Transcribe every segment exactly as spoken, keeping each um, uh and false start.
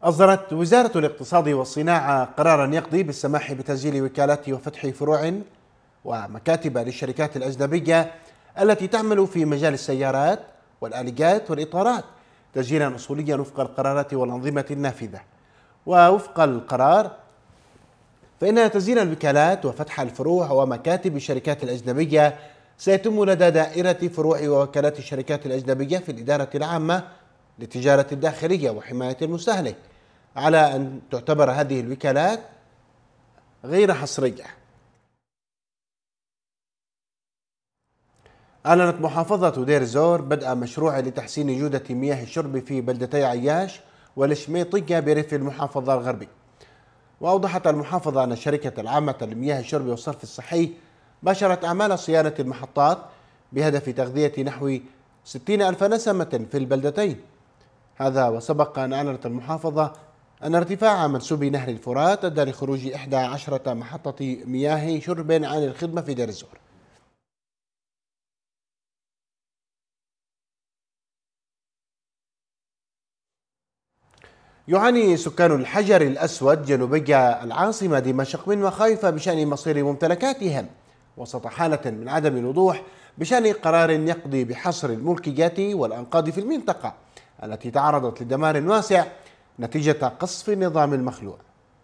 أصدرت وزارة الاقتصاد والصناعة قراراً يقضي بالسماح بتسجيل وكالات وفتح فروع ومكاتب للشركات الأجنبية التي تعمل في مجال السيارات والآليات والإطارات تسجيلاً أصولياً وفق القرارات والأنظمة النافذة. ووفق القرار فإن تسجيل الوكالات وفتح الفروع ومكاتب الشركات الأجنبية سيتم لدى دائرة فروع ووكالات الشركات الأجنبية في الإدارة العامة للتجارة الداخلية وحماية المستهلك، على أن تعتبر هذه الوكالات غير حصرية. أعلنت محافظة دير الزور بدء مشروع لتحسين جودة مياه الشرب في بلدتي عياش والشميطية بريف المحافظة الغربي. وأوضحت المحافظة أن الشركة العامة لمياه الشرب والصرف الصحي باشرت أعمال صيانة المحطات بهدف تغذية نحو ستين ألف نسمة في البلدتين. هذا وسبق أن أعلنت المحافظة أن ارتفاع منسوب نهر الفرات أدى لخروج إحدى عشرة محطة مياه شرب عن الخدمة في دير الزور. يعاني سكان الحجر الأسود جنوبي العاصمة دمشق من مخاوف بشأن مصير ممتلكاتهم وسط حالة من عدم الوضوح بشأن قرار يقضي بحصر الملكيات والأنقاض في المنطقة التي تعرضت لدمار واسع نتيجة قصف النظام المخلوع.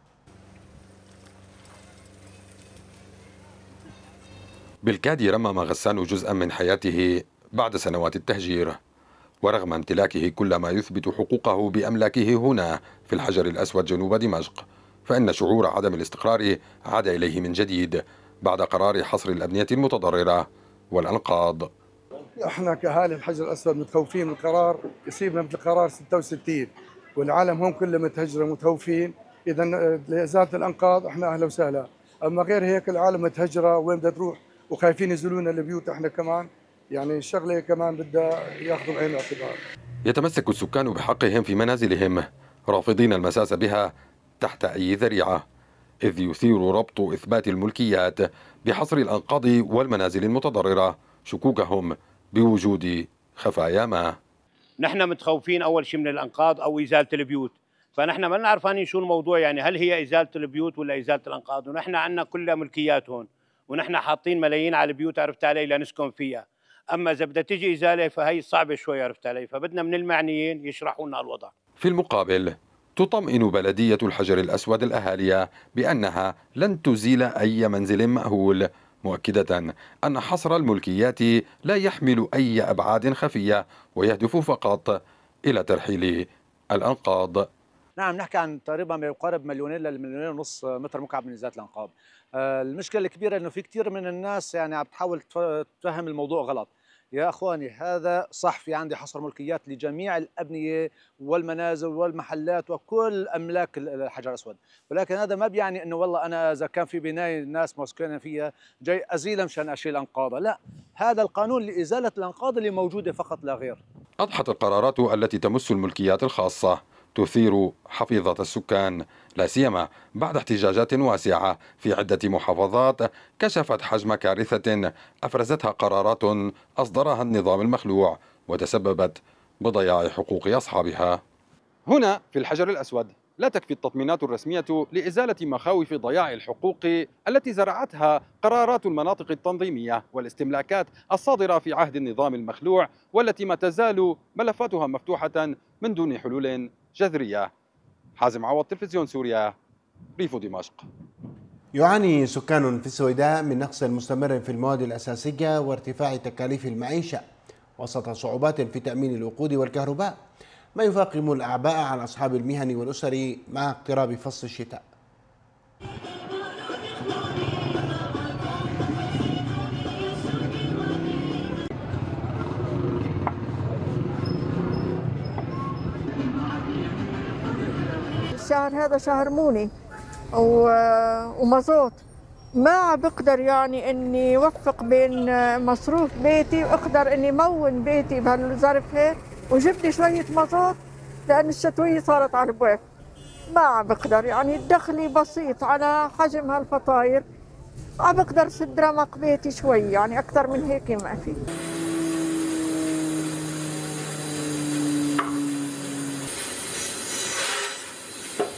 بالكاد رمم غسان جزءا من حياته بعد سنوات التهجير، ورغم امتلاكه كل ما يثبت حقوقه بأملاكه هنا في الحجر الأسود جنوب دمشق، فإن شعور عدم الاستقرار عاد إليه من جديد بعد قرار حصر الأبنية المتضررة والأنقاض. احنا كأهالي الحجر الأسود متخوفين من القرار، يصيبنا مثل قرار ستة وستين والعالم هم كلهم متهجرة متخوفين. إذا لإزالة الأنقاض احنا أهلا وسهلا، أما غير هيك العالم متهجرة وين بدها تروح وخايفين ينزلونا البيوت. احنا كمان يعني الشغله كمان بدها ياخذوا بعين الاعتبار. يتمسك السكان بحقهم في منازلهم رافضين المساس بها تحت أي ذريعة، إذ يثير ربط إثبات الملكيات بحصر الأنقاض والمنازل المتضررة شكوكهم بوجود خفايا ما. نحن متخوفين أول شيء من الأنقاض أو إزالة البيوت، فنحن ما نعرفانين شو الموضوع، يعني هل هي إزالة البيوت ولا إزالة الأنقاض، ونحن عندنا كلها ملكيات هون ونحن حاطين ملايين على البيوت عرفت علي لنسكن فيها. اما اذا بدها تيجي ازاله فهي صعبه شوي عرفت علي، فبدنا من المعنيين يشرحوا لنا الوضع. في المقابل تطمئن بلديه الحجر الاسود الاهالي بانها لن تزيل اي منزل مأهول، مؤكده ان حصر الملكيات لا يحمل اي ابعاد خفيه ويهدف فقط الى ترحيل الانقاض. نعم، نحكي عن تقريبا ما يقارب مليونين للمليونين ونص متر مكعب من ازاله الانقاض. المشكله الكبيره انه في كثير من الناس يعني عم تحاول تفهم الموضوع غلط. يا اخواني هذا صح، في عندي حصر ملكيات لجميع الابنيه والمنازل والمحلات وكل املاك الحجر الاسود، ولكن هذا ما بيعني انه والله انا اذا كان في بنايه الناس مسكنين فيها جاي ازيلها مشان اشيل انقاضها، لا، هذا القانون لازاله الانقاض اللي موجوده فقط لا غير. اضحت القرارات التي تمس الملكيات الخاصه تثير حفيظة السكان، لا سيما بعد احتجاجات واسعة في عدة محافظات كشفت حجم كارثة أفرزتها قرارات أصدرها النظام المخلوع وتسببت بضياع حقوق أصحابها. هنا في الحجر الأسود لا تكفي التطمينات الرسمية لإزالة مخاوف ضياع الحقوق التي زرعتها قرارات المناطق التنظيمية والاستملاكات الصادرة في عهد النظام المخلوع، والتي ما تزال ملفاتها مفتوحة من دون حلول جذرية. حازم عوض، تلفزيون سوريا، ريف دمشق. يعاني سكان في السويداء من نقص مستمر في المواد الأساسية وارتفاع تكاليف المعيشة وسط صعوبات في تأمين الوقود والكهرباء، ما يفاقم الأعباء على أصحاب المهن والأسر مع اقتراب فصل الشتاء. الشهر هذا شهر موني ومازوت، ما بقدر يعني اني اوفق بين مصروف بيتي واقدر اني مون بيتي بهالظرف هيك وجبت لي شويه مازوت لان الشتويه صارت على البواب. ما بقدر يعني دخلي بسيط على حجم هالفطاير، ما بقدر سد رمق بيتي شوي، يعني اكثر من هيك ما في.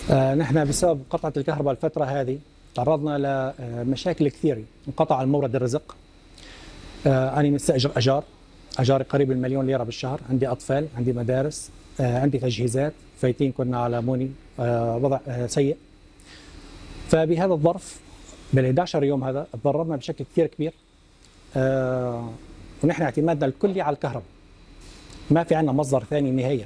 آه نحن بسبب قطعة الكهرباء الفترة هذه تعرضنا لمشاكل كثيرة. انقطع المورد الرزق. آه أنا مستأجر أجار أجاري قريب المليون ليرة بالشهر، عندي أطفال، عندي مدارس، آه عندي تجهيزات، فايتين كنا على موني، آه وضع آه سيء. فبهذا الظرف بال إحدى عشر يوم هذا تضررنا بشكل كثير كبير. آه ونحن اعتمادنا الكلي على الكهرباء، ما في عندنا مصدر ثاني نهائيا.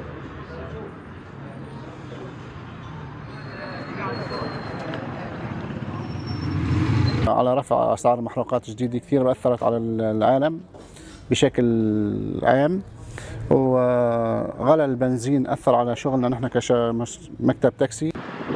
على رفع أسعار المحروقات الجديدة كثير أثرت على العالم بشكل عام، وغلى البنزين أثر على شغلنا نحن كمكتب تاكسي.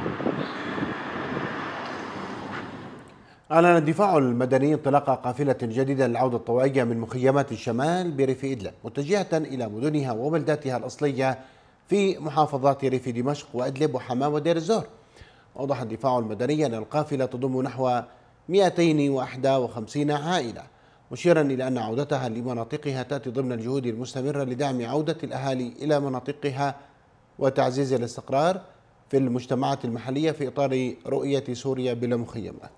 أعلن الدفاع المدني انطلاق قافلة جديدة للعودة الطوعية من مخيمات الشمال بريف إدلب متجهة إلى مدنها وبلداتها الأصلية في محافظات ريف دمشق وإدلب وحماة ودير الزور. أوضح الدفاع المدني أن القافلة تضم نحو مئتين وواحد وخمسين عائلة، مشيرا إلى أن عودتها لمناطقها تأتي ضمن الجهود المستمرة لدعم عودة الأهالي إلى مناطقها وتعزيز الاستقرار في المجتمعات المحلية في إطار رؤية سوريا بلا مخيمات.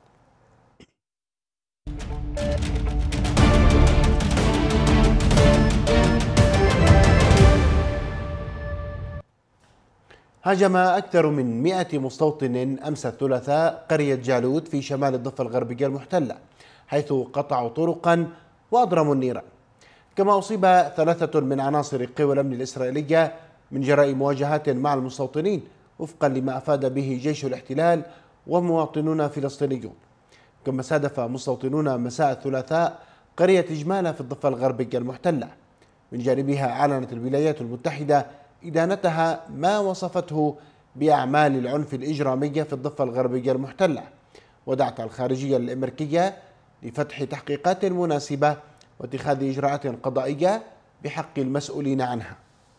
هاجم أكثر من مئة مستوطن أمس الثلاثاء قرية جالوت في شمال الضفة الغربية المحتلة، حيث قطعوا طرقا وأضرموا النيران. كما أصيب ثلاثة من عناصر قوى الأمن الإسرائيلية من جراء مواجهات مع المستوطنين وفقا لما أفاد به جيش الاحتلال ومواطنون فلسطينيون. كما استهدف مستوطنون مساء الثلاثاء قرية جمالة في الضفة الغربية المحتلة. من جانبها أعلنت الولايات المتحدة إدانتها ما وصفته بأعمال العنف الإجرامية في الضفة الغربية المحتلة، ودعت الخارجية الأمريكية لفتح تحقيقات مناسبة واتخاذ إجراءات قضائية بحق المسؤولين عنها.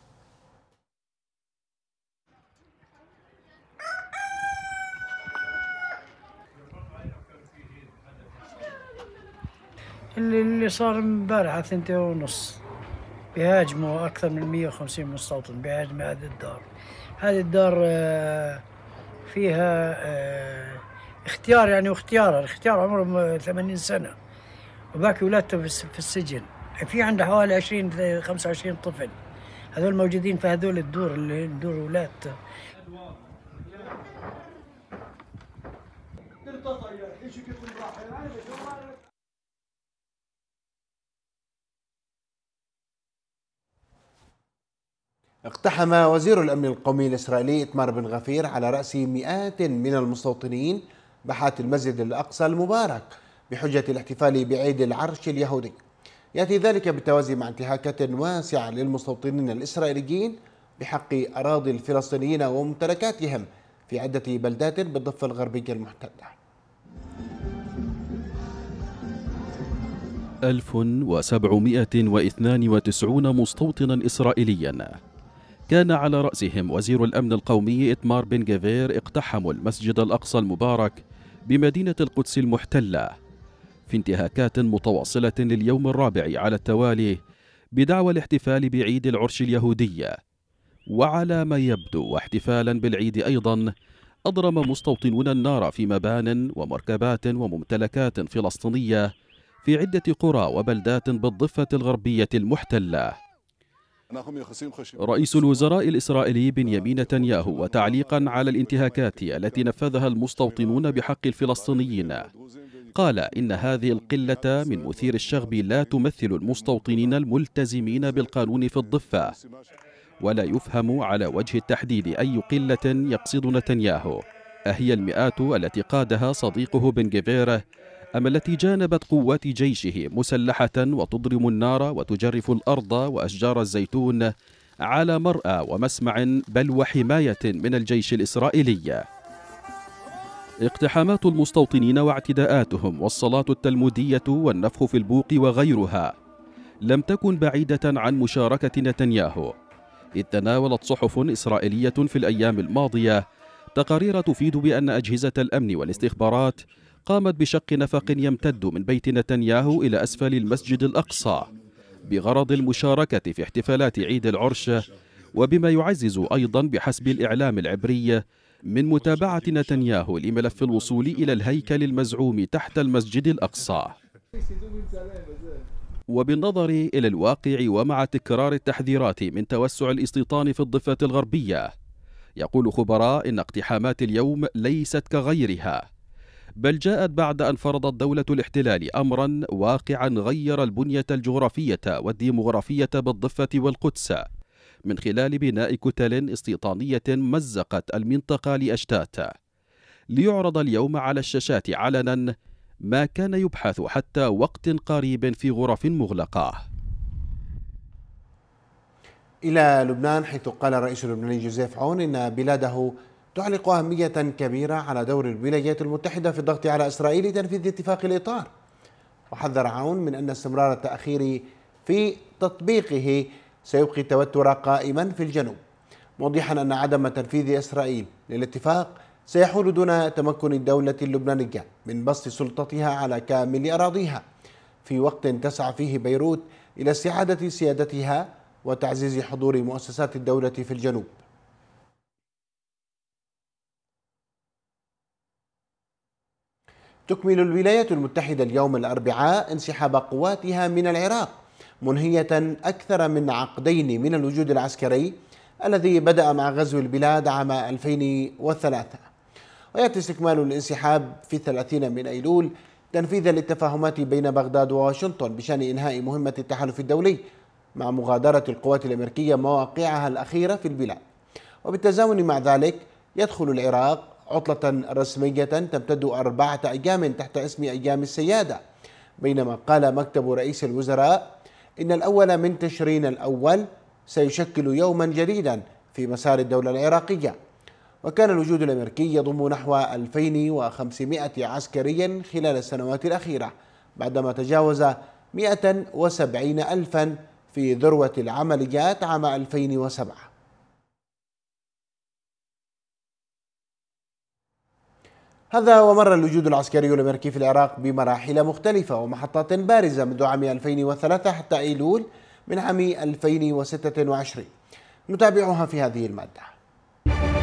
اللي صار امبارح على ثنتين ونص بيهاجموا أكثر من مئة وخمسين مستوطن، بيهاجموا هذه الدار. هذه الدار فيها اختيار يعني واختيار الاختيار عمره ثمانين سنة، وباقي ولاده في السجن. في عنده حوالي عشرين خمسة وعشرين طفل، هذول موجودين في هذول الدور اللي دور ولاده. اقتحم وزير الأمن القومي الإسرائيلي إتمار بن غفير على رأس مئات من المستوطنين باحات المسجد الأقصى المبارك بحجة الاحتفال بعيد العرش اليهودي. يأتي ذلك بالتوازي مع انتهاكات واسعة للمستوطنين الإسرائيليين بحق أراضي الفلسطينيين وممتلكاتهم في عدة بلدات بالضفة الغربية المحتلة. ألف وسبعمئة واثنين وتسعين مستوطنا إسرائيليا كان على رأسهم وزير الأمن القومي إتمار بن غفير اقتحموا المسجد الأقصى المبارك بمدينة القدس المحتلة في انتهاكات متواصلة لليوم الرابع على التوالي بدعوى الاحتفال بعيد العرش اليهودي. وعلى ما يبدو واحتفالا بالعيد أيضا أضرم مستوطنون النار في مبان ومركبات وممتلكات فلسطينية في عدة قرى وبلدات بالضفة الغربية المحتلة. رئيس الوزراء الإسرائيلي بنيامين نتنياهو وتعليقا على الانتهاكات التي نفذها المستوطنون بحق الفلسطينيين قال إن هذه القلة من مثير الشغب لا تمثل المستوطنين الملتزمين بالقانون في الضفة، ولا يفهم على وجه التحديد أي قلة يقصد نتنياهو، أهي المئات التي قادها صديقه بن غفير أم التي جانبت قوات جيشه مسلحة وتضرم النار وتجرف الأرض وأشجار الزيتون على مرأى ومسمع بل وحماية من الجيش الإسرائيلي. اقتحامات المستوطنين واعتداءاتهم والصلاة التلمودية والنفخ في البوق وغيرها لم تكن بعيدة عن مشاركة نتنياهو، إذ تناولت صحف إسرائيلية في الأيام الماضية تقارير تفيد بأن أجهزة الأمن والاستخبارات قامت بشق نفق يمتد من بيت نتنياهو إلى أسفل المسجد الأقصى بغرض المشاركة في احتفالات عيد العرش، وبما يعزز أيضا بحسب الإعلام العبري من متابعة نتنياهو لملف الوصول إلى الهيكل المزعوم تحت المسجد الأقصى. وبالنظر إلى الواقع ومع تكرار التحذيرات من توسع الاستيطان في الضفة الغربية، يقول خبراء إن اقتحامات اليوم ليست كغيرها، بل جاءت بعد أن فرضت دولة الاحتلال أمرا واقعا غير البنية الجغرافية والديمغرافية بالضفة والقدس من خلال بناء كتل استيطانية مزقت المنطقة لأشتات، ليعرض اليوم على الشاشات علنا ما كان يبحث حتى وقت قريب في غرف مغلقة. إلى لبنان، حيث قال الرئيس اللبناني جوزيف عون إن بلاده تعلق أهمية كبيرة على دور الولايات المتحدة في الضغط على إسرائيل لتنفيذ اتفاق الإطار. وحذر عون من أن استمرار التأخير في تطبيقه سيبقي التوتر قائما في الجنوب، موضحا أن عدم تنفيذ إسرائيل للاتفاق سيحول دون تمكن الدولة اللبنانية من بسط سلطتها على كامل أراضيها، في وقت تسعى فيه بيروت إلى استعادة سيادتها وتعزيز حضور مؤسسات الدولة في الجنوب. تكمل الولايات المتحدة اليوم الأربعاء انسحاب قواتها من العراق، منهية أكثر من عقدين من الوجود العسكري الذي بدأ مع غزو البلاد عام ألفين وثلاثة. ويأتي استكمال الانسحاب في ثلاثين من أيلول تنفيذا للتفاهمات بين بغداد وواشنطن بشأن إنهاء مهمة التحالف الدولي مع مغادرة القوات الأمريكية مواقعها الأخيرة في البلاد. وبالتزامن مع ذلك يدخل العراق عطلة رسمية تمتد أربعة أيام تحت اسم أيام السيادة، بينما قال مكتب رئيس الوزراء إن الأول من تشرين الأول سيشكل يوما جديدا في مسار الدولة العراقية. وكان الوجود الأمريكي يضم نحو ألفين وخمسمائة عسكري خلال السنوات الأخيرة، بعدما تجاوز مئة وسبعين ألفا في ذروة العمليات عام ألفين وسبعة. هذا ومر الوجود العسكري الأمريكي في العراق بمراحل مختلفة ومحطات بارزة منذ عام ألفين وثلاثة حتى أيلول من عام ألفين وستة وعشرين، نتابعها في هذه المادة.